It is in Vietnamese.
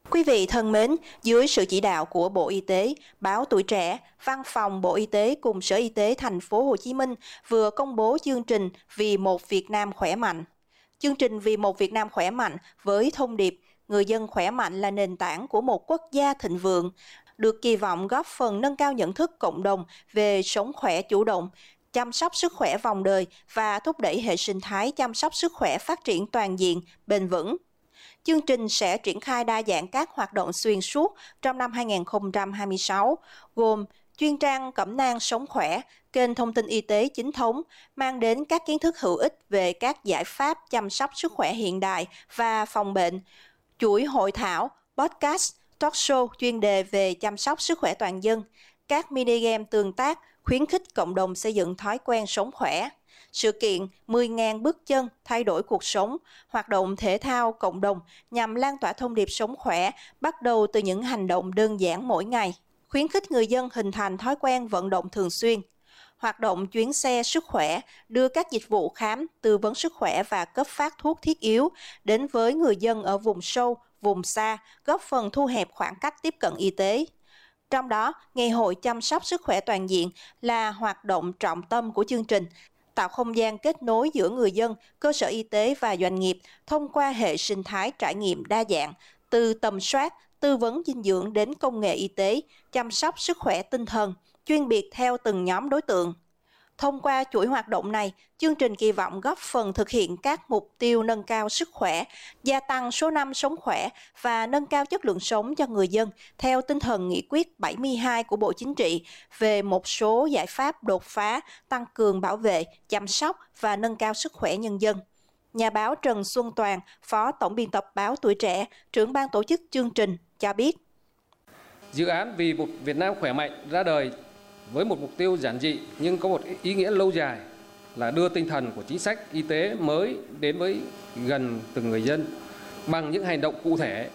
Quý vị thân mến, dưới sự chỉ đạo của Bộ Y tế, Báo Tuổi Trẻ, Văn phòng Bộ Y tế cùng Sở Y tế Thành phố Hồ Chí Minh vừa công bố chương trình Vì một Việt Nam khỏe mạnh. Chương trình Vì một Việt Nam khỏe mạnh với thông điệp người dân khỏe mạnh là nền tảng của một quốc gia thịnh vượng, được kỳ vọng góp phần nâng cao nhận thức cộng đồng về sống khỏe chủ động, chăm sóc sức khỏe vòng đời và thúc đẩy hệ sinh thái chăm sóc sức khỏe phát triển toàn diện, bền vững. Chương trình sẽ triển khai đa dạng các hoạt động xuyên suốt trong năm 2026, gồm chuyên trang cẩm nang sống khỏe, kênh thông tin y tế chính thống, mang đến các kiến thức hữu ích về các giải pháp chăm sóc sức khỏe hiện đại và phòng bệnh, chuỗi hội thảo, podcast, talk show chuyên đề về chăm sóc sức khỏe toàn dân, các mini game tương tác, khuyến khích cộng đồng xây dựng thói quen sống khỏe. Sự kiện 10.000 bước chân thay đổi cuộc sống, hoạt động thể thao cộng đồng nhằm lan tỏa thông điệp sống khỏe, bắt đầu từ những hành động đơn giản mỗi ngày, khuyến khích người dân hình thành thói quen vận động thường xuyên. Hoạt động chuyến xe sức khỏe đưa các dịch vụ khám, tư vấn sức khỏe và cấp phát thuốc thiết yếu đến với người dân ở vùng sâu, vùng xa, góp phần thu hẹp khoảng cách tiếp cận y tế. Trong đó, Ngày hội chăm sóc sức khỏe toàn diện là hoạt động trọng tâm của chương trình, tạo không gian kết nối giữa người dân, cơ sở y tế và doanh nghiệp thông qua hệ sinh thái trải nghiệm đa dạng, từ tầm soát, tư vấn dinh dưỡng đến công nghệ y tế, chăm sóc sức khỏe tinh thần, chuyên biệt theo từng nhóm đối tượng. Thông qua chuỗi hoạt động này, chương trình kỳ vọng góp phần thực hiện các mục tiêu nâng cao sức khỏe, gia tăng số năm sống khỏe và nâng cao chất lượng sống cho người dân theo tinh thần nghị quyết 72 của Bộ Chính trị về một số giải pháp đột phá, tăng cường bảo vệ, chăm sóc và nâng cao sức khỏe nhân dân. Nhà báo Trần Xuân Toàn, Phó Tổng biên tập Báo Tuổi Trẻ, trưởng ban tổ chức chương trình cho biết. Dự án Vì một Việt Nam khỏe mạnh ra đời với một mục tiêu giản dị nhưng có một ý nghĩa lâu dài là đưa tinh thần của chính sách y tế mới đến với gần từng người dân bằng những hành động cụ thể